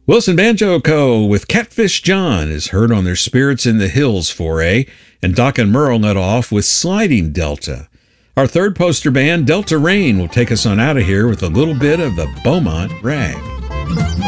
Wilson Banjo Co. with Catfish John is heard on their Spirits in the Hills foray, and Doc and Merle nut off with Sliding Delta. Our third poster band, Delta Rain, will take us on out of here with a little bit of the Beaumont Rag.